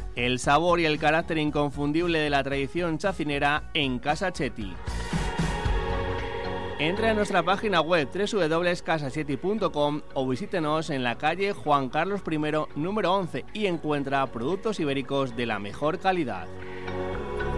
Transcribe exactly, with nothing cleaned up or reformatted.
El sabor y el carácter inconfundible de la tradición chacinera en Casa Chetti. Entre a nuestra página web doble u doble u doble u punto casa chetti punto com o visítenos en la calle Juan Carlos I, número once, y encuentra productos ibéricos de la mejor calidad.